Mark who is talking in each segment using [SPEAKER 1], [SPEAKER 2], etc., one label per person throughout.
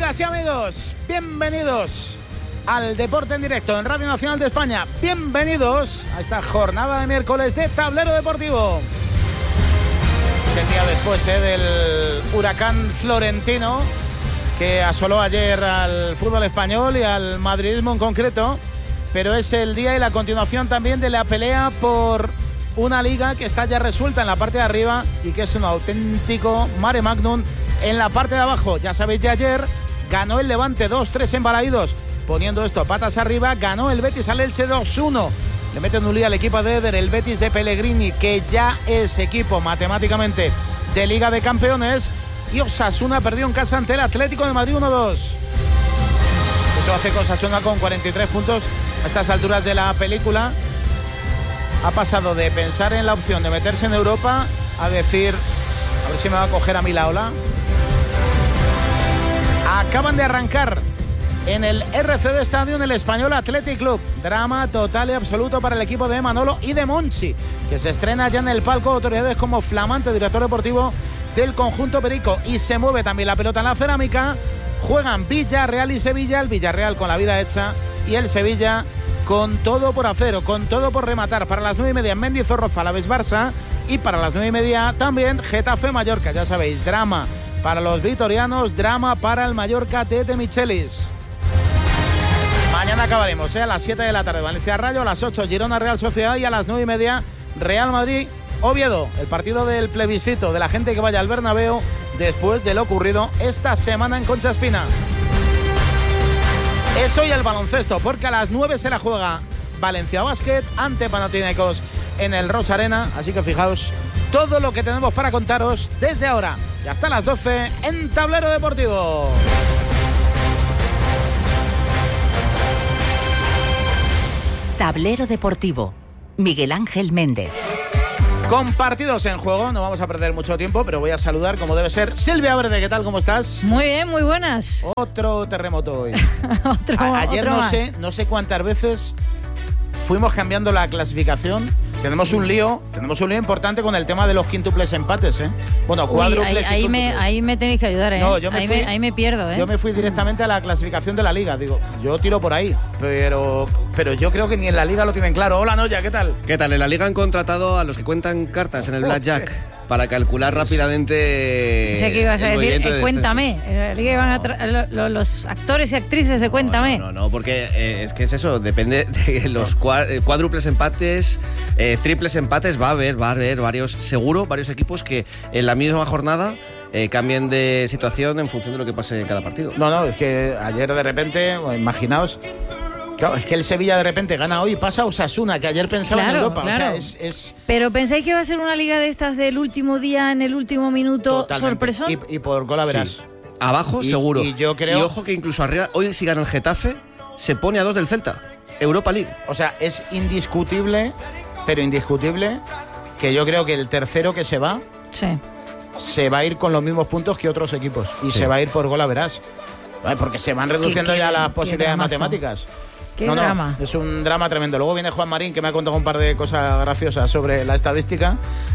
[SPEAKER 1] Amigas y amigos, bienvenidos al Deporte en Directo en Radio Nacional de España. Bienvenidos a esta jornada de miércoles de Tablero Deportivo. Es el día después del huracán florentino que asoló ayer al fútbol español y al madridismo en concreto, pero es el día y la continuación también de la pelea por una liga que está ya resuelta en la parte de arriba y que es un auténtico mare magnum en la parte de abajo. Ya sabéis, de ayer ganó el Levante 2-3 en Balaídos, poniendo esto patas arriba. Ganó el Betis al Elche 2-1. Le meten un lío al equipo de Eder, el Betis de Pellegrini, que ya es equipo matemáticamente de Liga de Campeones. Y Osasuna perdió en casa ante el Atlético de Madrid 1-2. Eso hace que Osasuna con 43 puntos a estas alturas de la película ha pasado de pensar en la opción de meterse en Europa a decir, a ver si me va a coger a mí la ola. Acaban de arrancar en el RCD Stadium el Español Athletic Club. Drama total y absoluto para el equipo de Manolo y de Monchi, que se estrena ya en el palco. Autoridades como flamante director deportivo del conjunto perico. Y se mueve también la pelota en la cerámica. Juegan Villarreal y Sevilla. El Villarreal con la vida hecha y el Sevilla con todo por hacer, con todo por rematar. Para las 9:30 en Mendizorroza, Alavés Barça. Y para las 9:30 también Getafe Mallorca. Ya sabéis, drama para los vitorianos, drama para el Mallorca de Michelis. Mañana acabaremos a las 7 de la tarde Valencia Rayo, a las 8 Girona Real Sociedad y a las 9:30 Real Madrid Oviedo. El partido del plebiscito de la gente que vaya al Bernabéu después de lo ocurrido esta semana en Concha Espina. Eso y el baloncesto, porque a las 9 se la juega Valencia Basket ante Panathinaikos en el Rocha Arena. Así que fijaos todo lo que tenemos para contaros desde ahora y hasta las 12 en Tablero Deportivo.
[SPEAKER 2] Tablero Deportivo, Miguel Ángel Méndez.
[SPEAKER 1] Con partidos en juego, no vamos a perder mucho tiempo, pero voy a saludar como debe ser. Silvia Verde, ¿qué tal? ¿Cómo estás?
[SPEAKER 3] Muy bien, muy buenas.
[SPEAKER 1] Otro terremoto hoy.
[SPEAKER 3] Ayer
[SPEAKER 1] no sé cuántas veces fuimos cambiando la clasificación. Tenemos un lío importante con el tema de los quíntuples empates, ¿eh? Bueno, cuádruples.
[SPEAKER 3] Ahí me tenéis que ayudar, ¿eh?
[SPEAKER 1] No,
[SPEAKER 3] ahí me pierdo, ¿eh?
[SPEAKER 1] Yo me fui directamente a la clasificación de la Liga. Digo, yo tiro por ahí, pero yo creo que ni en la Liga lo tienen claro. Hola, Noya, ¿qué tal?
[SPEAKER 4] ¿Qué tal? En la Liga han contratado a los que cuentan cartas en el Blackjack para calcular rápidamente.
[SPEAKER 3] Sé que ibas a decir, cuéntame. En la Liga iban los actores y actrices de Cuéntame.
[SPEAKER 4] No, porque es que es eso, depende de los cuádruples empates, triples empates. Va a haber varios, seguro, varios equipos que en la misma jornada cambien de situación en función de lo que pase en cada partido.
[SPEAKER 1] No, es que ayer de repente, imaginaos. Claro, es que el Sevilla de repente gana hoy y pasa a Osasuna, que ayer pensaba en Europa.
[SPEAKER 3] Claro.
[SPEAKER 1] O sea, es...
[SPEAKER 3] ¿Pero pensáis que va a ser una liga de estas del último día, en el último minuto, sorpresón?
[SPEAKER 1] Y por gol a verás.
[SPEAKER 4] Sí. Abajo, seguro.
[SPEAKER 1] Y yo creo...
[SPEAKER 4] Y ojo que incluso arriba, hoy si gana el Getafe, se pone a 2 del Celta. Europa League.
[SPEAKER 1] O sea, es indiscutible, pero indiscutible, que yo creo que el tercero que se va, se va a ir con los mismos puntos que otros equipos. Y se va a ir por gol a verás. Porque se van reduciendo ya las posibilidades matemáticas.
[SPEAKER 3] Qué drama.
[SPEAKER 1] Es un drama tremendo. Luego viene Juan Marín, que me ha contado un par de cosas graciosas sobre la estadística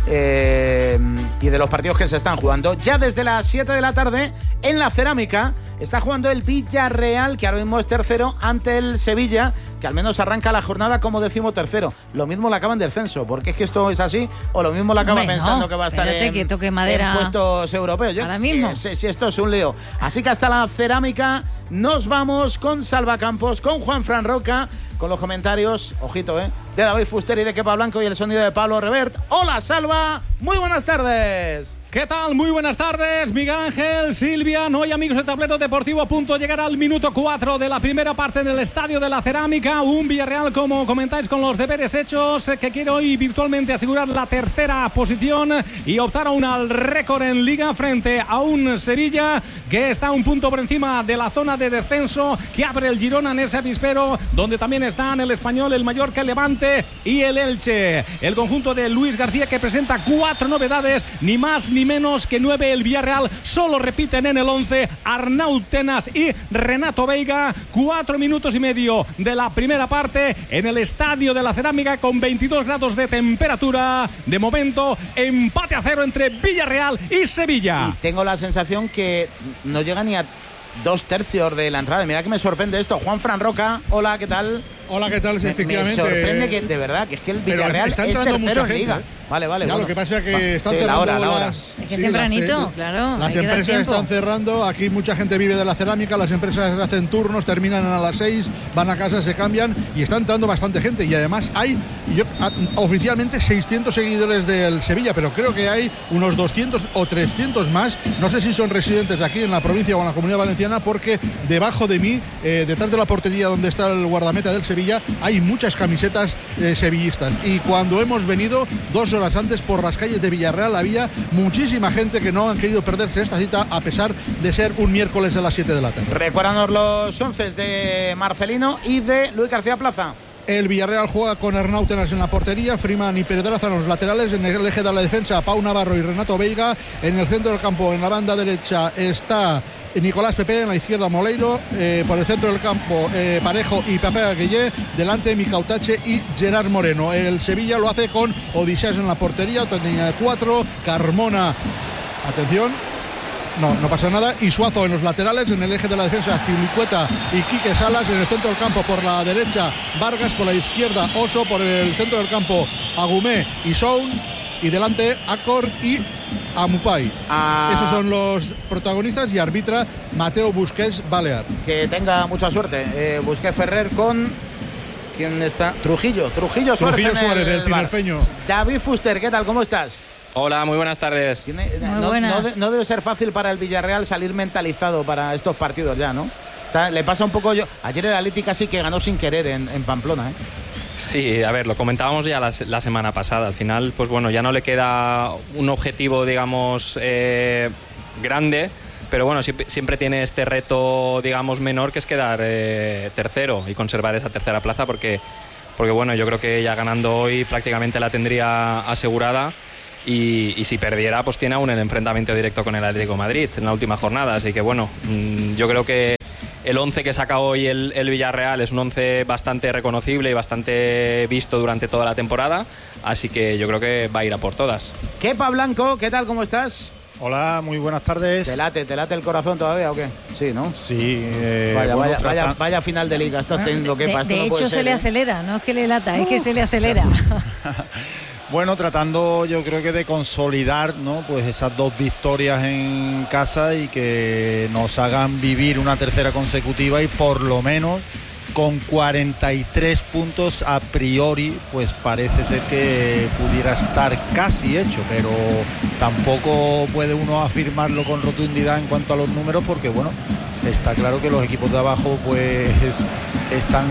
[SPEAKER 1] y de los partidos que se están jugando. Ya desde las 7 de la tarde, en la cerámica, está jugando el Villarreal, que ahora mismo es tercero, ante el Sevilla, que al menos arranca la jornada como 13º. Lo mismo la acaba en descenso, porque es que esto es así, o lo mismo la acaba pensando que va a estar en puestos europeos.
[SPEAKER 3] Ahora mismo.
[SPEAKER 1] Si esto es un lío. Así que hasta la cerámica nos vamos con Salvacampos, con Juanfran Roca, con los comentarios, ojito, de David Fuster y de Kepa Blanco y el sonido de Pablo Revert. Hola, Salva, muy buenas tardes.
[SPEAKER 5] ¿Qué tal? Muy buenas tardes, Miguel Ángel, Silvia. No hay amigos de Tablero Deportivo, a punto de llegar al minuto 4 de la primera parte en el Estadio de la Cerámica. Un Villarreal, como comentáis, con los deberes hechos, que quiere hoy virtualmente asegurar la tercera posición y optar aún al récord en Liga frente a un Sevilla que está un punto por encima de la zona de descenso, que abre el Girona en ese avispero, donde también están el Español, el Mallorca, el Levante y el Elche. El conjunto de Luis García, que presenta 4 novedades, ni más ni menos que 9 el Villarreal. Solo repiten en el 11 Arnau Tenas y Renato Veiga. 4 minutos y medio de la primera parte en el Estadio de la Cerámica, con 22 grados de temperatura. De momento, empate a 0 entre Villarreal y Sevilla.
[SPEAKER 1] Y tengo la sensación que no llega ni a 2/3 de la entrada. Mira que me sorprende esto. Juanfran Roca, hola, ¿qué tal?
[SPEAKER 6] Hola, ¿qué tal? Sí, efectivamente.
[SPEAKER 1] Me sorprende que, de verdad, que es que el Villarreal
[SPEAKER 6] está
[SPEAKER 1] es
[SPEAKER 6] entrando
[SPEAKER 1] tercero
[SPEAKER 6] mucha
[SPEAKER 1] en Liga.
[SPEAKER 6] gente,
[SPEAKER 1] Vale.
[SPEAKER 6] Ya,
[SPEAKER 1] Bueno.
[SPEAKER 6] lo que pasa es que están
[SPEAKER 1] Sí,
[SPEAKER 6] cerrando
[SPEAKER 1] la hora.
[SPEAKER 3] Es que tempranito, claro.
[SPEAKER 6] Las
[SPEAKER 3] hay que dar
[SPEAKER 6] empresas
[SPEAKER 3] tiempo.
[SPEAKER 6] están cerrando. Aquí mucha gente vive de la cerámica. Las empresas hacen turnos, terminan a las 6, van a casa, se cambian y está entrando bastante gente. Y además hay oficialmente 600 seguidores del Sevilla, pero creo que hay unos 200 o 300 más. No sé si son residentes de aquí en la provincia o en la Comunidad Valenciana, porque debajo de mí, detrás de la portería donde está el guardameta del Sevilla, hay muchas camisetas sevillistas. Y cuando hemos venido 2 horas antes por las calles de Villarreal había muchísima gente que no han querido perderse esta cita, a pesar de ser un miércoles a las 7 de la tarde.
[SPEAKER 1] Recuérdanos los 11 de Marcelino y de Luis García Plaza.
[SPEAKER 6] El Villarreal juega con Arnautenas en la portería, Freeman y Pedraza en los laterales. En el eje de la defensa, Pau Navarro y Renato Veiga. En el centro del campo, en la banda derecha, está Nicolás Pepe, en la izquierda Moleiro, por el centro del campo Parejo y Pepe Aguillé, delante Micautache y Gerard Moreno. El Sevilla lo hace con Odiseas en la portería, otra línea de 4, Carmona, atención, no pasa nada, y Suazo en los laterales. En el eje de la defensa, Azpilicueta y Quique Salas. En el centro del campo, por la derecha, Vargas, por la izquierda, Oso, por el centro del campo, Agumé y Soun, y delante Acor y Amupai. Esos son los protagonistas, y arbitra Mateo Busquets Balear.
[SPEAKER 1] Que tenga mucha suerte. Busquets Ferrer con... ¿Quién está? Trujillo Suárez
[SPEAKER 6] del tinerfeño.
[SPEAKER 1] David Fuster, ¿qué tal? ¿Cómo estás?
[SPEAKER 7] Hola, muy buenas tardes.
[SPEAKER 1] No debe ser fácil para el Villarreal salir mentalizado para estos partidos ya, ¿no? Le pasa un poco ayer el Atleti casi que ganó sin querer en Pamplona, ¿eh?
[SPEAKER 7] Sí, a ver, lo comentábamos ya la semana pasada. Al final, pues bueno, ya no le queda un objetivo, digamos, grande, pero bueno, siempre tiene este reto, digamos, menor, que es quedar tercero y conservar esa tercera plaza, porque bueno, yo creo que ya ganando hoy prácticamente la tendría asegurada. Y si perdiera, pues tiene aún el enfrentamiento directo con el Atlético de Madrid en la última jornada. Así que bueno, yo creo que el 11 que saca hoy el Villarreal es un 11 bastante reconocible y bastante visto durante toda la temporada. Así que yo creo que va a ir a por todas.
[SPEAKER 1] Kepa Blanco, ¿qué tal? ¿Cómo estás?
[SPEAKER 8] Hola, muy buenas tardes.
[SPEAKER 1] ¿Te late el corazón todavía o qué? Sí, ¿no?
[SPEAKER 8] Sí.
[SPEAKER 1] Vaya final de liga. Estás teniendo Kepa.
[SPEAKER 3] De hecho, se le acelera, no es que le lata, es que se le acelera.
[SPEAKER 8] Bueno, tratando yo creo que de consolidar, ¿no?, pues esas 2 victorias en casa y que nos hagan vivir una tercera consecutiva, y por lo menos con 43 puntos a priori, pues parece ser que pudiera estar casi hecho, pero tampoco puede uno afirmarlo con rotundidad en cuanto a los números, porque bueno, está claro que los equipos de abajo pues están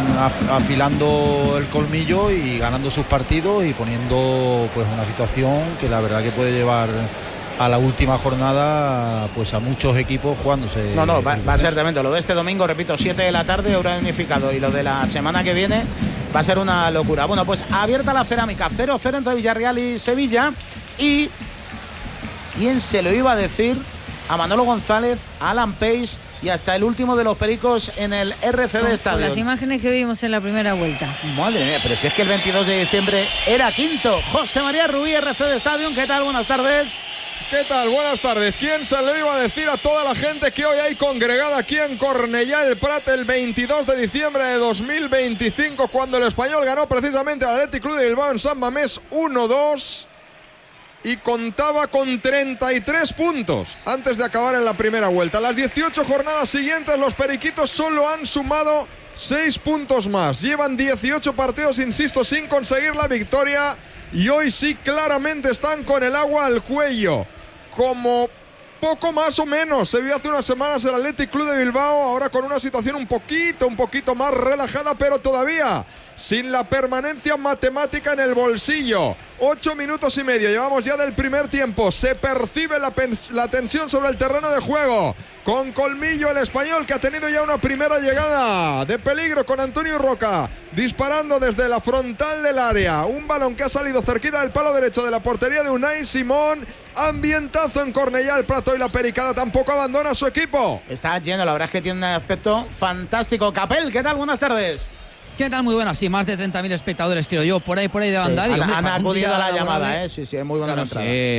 [SPEAKER 8] afilando el colmillo y ganando sus partidos y poniendo pues una situación que la verdad que puede llevar a la última jornada pues a muchos equipos jugándose.
[SPEAKER 1] Va a ser tremendo. Lo de este domingo, repito, 7 de la tarde, horario unificado, y lo de la semana que viene va a ser una locura. Bueno, pues abierta la cerámica, 0-0 entre Villarreal y Sevilla. Y ¿quién se lo iba a decir? A Manolo González, a Alan Pace y hasta el último de los pericos en el RCD Stadium.
[SPEAKER 3] Con las imágenes que vimos en la primera vuelta.
[SPEAKER 1] Madre mía, pero si es que el 22 de diciembre era quinto. José María Rubí, RCD Stadium, ¿qué tal? Buenas tardes.
[SPEAKER 9] ¿Qué tal? Buenas tardes. ¿Quién se le iba a decir a toda la gente que hoy hay congregada aquí en Cornellá el Prat el 22 de diciembre de 2025, cuando el Español ganó precisamente al Athletic Club de Bilbao en San Mamés 1-2 y contaba con 33 puntos antes de acabar en la primera vuelta? Las 18 jornadas siguientes los periquitos solo han sumado 6 puntos más. Llevan 18 partidos, insisto, sin conseguir la victoria, y hoy sí claramente están con el agua al cuello. Como poco más o menos se vio hace unas semanas el Athletic Club de Bilbao, ahora con una situación un poquito más relajada, pero todavía sin la permanencia matemática en el bolsillo. 8 minutos y medio llevamos ya del primer tiempo. Se percibe la tensión sobre el terreno de juego. Con colmillo el Español, que ha tenido ya una primera llegada de peligro con Antonio Roca disparando desde la frontal del área. Un balón que ha salido cerquita del palo derecho de la portería de Unai Simón. Ambientazo en Cornellá, el Prato, y la Pericada tampoco abandona a su equipo.
[SPEAKER 1] Está lleno, la verdad es que tiene un aspecto fantástico. Capel, ¿qué tal? Buenas tardes.
[SPEAKER 10] ¿Qué tal? Muy buenas, sí, más de 30.000 espectadores, creo yo, por ahí de andar.
[SPEAKER 1] Han acudido a la llamada, sí, es muy buena la entrada.
[SPEAKER 10] Sí.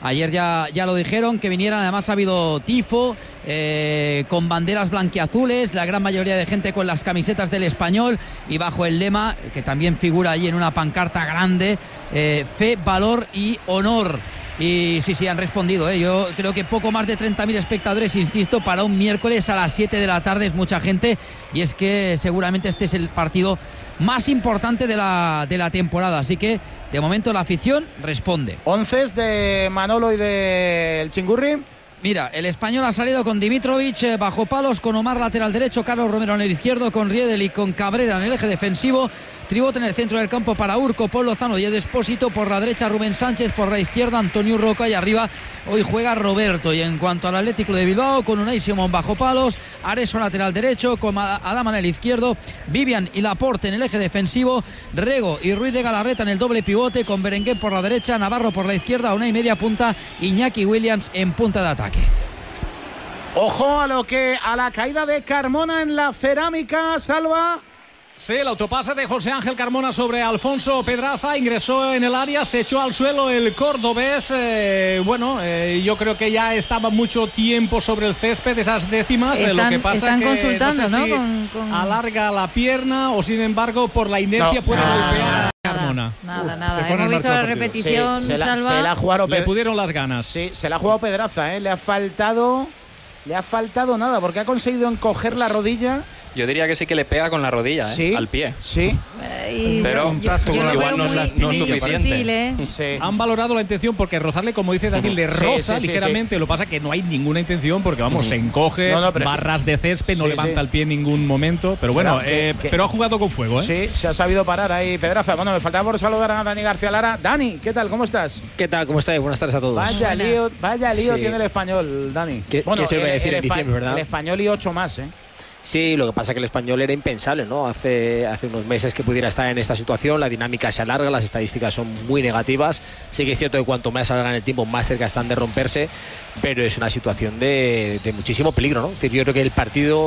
[SPEAKER 10] Ayer ya lo dijeron, que vinieran. Además ha habido tifo, con banderas blanquiazules, la gran mayoría de gente con las camisetas del Español, y bajo el lema, que también figura ahí en una pancarta grande, fe, valor y honor. Y sí, han respondido, ¿eh? Yo creo que poco más de 30.000 espectadores, insisto, para un miércoles a las 7 de la tarde es mucha gente, y es que seguramente este es el partido más importante de la temporada, así que de momento la afición responde.
[SPEAKER 1] ¿Onces de Manolo y del Chingurri?
[SPEAKER 10] Mira, el Español ha salido con Dimitrovic bajo palos, con Omar lateral derecho, Carlos Romero en el izquierdo, con Riedel y con Cabrera en el eje defensivo, Tribot en el centro del campo para Urco, Paul Lozano y Ed Expósito, por la derecha Rubén Sánchez, por la izquierda Antonio Roca, y arriba hoy juega Roberto. Y en cuanto al Atlético de Bilbao, con Unai Simón bajo palos, Areso lateral derecho, con Adama en el izquierdo, Vivian y Laporte en el eje defensivo, Rego y Ruiz de Galarreta en el doble pivote, con Berenguer por la derecha, Navarro por la izquierda, Unai media punta, Iñaki Williams en punta de ataque.
[SPEAKER 1] Ojo a la caída de Carmona en la Cerámica, Salva.
[SPEAKER 5] Sí, el autopase de José Ángel Carmona sobre Alfonso Pedraza, ingresó en el área, se echó al suelo el cordobés. Yo creo que ya estaba mucho tiempo sobre el césped, esas décimas. Lo que pasa
[SPEAKER 3] están
[SPEAKER 5] que
[SPEAKER 3] consultando,
[SPEAKER 5] no sé si
[SPEAKER 3] con...
[SPEAKER 5] alarga la pierna o, sin embargo, por la inercia puede golpear a Carmona.
[SPEAKER 3] Nada. Hemos visto la repetición,
[SPEAKER 1] se
[SPEAKER 3] Salva.
[SPEAKER 1] la ha jugado
[SPEAKER 5] Le pudieron las ganas.
[SPEAKER 1] Sí, se la ha jugado Pedraza, ¿eh? Le ha faltado nada, porque ha conseguido encoger la rodilla.
[SPEAKER 7] Yo diría que sí que le pega con la rodilla, al pie.
[SPEAKER 1] Sí.
[SPEAKER 7] Pero igual no es suficiente.
[SPEAKER 1] Sí.
[SPEAKER 5] Han valorado la intención, porque rozarle, como dice David, le roza ligeramente. Lo que pasa es que no hay ninguna intención, porque se encoge, barras de césped, no levanta el pie en ningún momento. Pero bueno, pero ha jugado con fuego, ¿eh?
[SPEAKER 1] Sí, se ha sabido parar ahí Pedraza. Bueno, me faltaba por saludar a Dani García Lara. Dani, ¿qué tal? ¿Cómo estás?
[SPEAKER 11] ¿Qué tal? ¿Cómo estáis? Buenas tardes a todos.
[SPEAKER 1] Vaya lío tiene el Español, Dani.
[SPEAKER 11] ¿Qué se iba a decir en diciembre, verdad?
[SPEAKER 1] El Español y 8 más, ¿eh?
[SPEAKER 11] Sí, lo que pasa es que el Español era impensable, ¿no? Hace unos meses que pudiera estar en esta situación, la dinámica se alarga, las estadísticas son muy negativas. Sí que es cierto que cuanto más alargan el tiempo, más cerca están de romperse, pero es una situación de muchísimo peligro, ¿no? Es decir, yo creo que el partido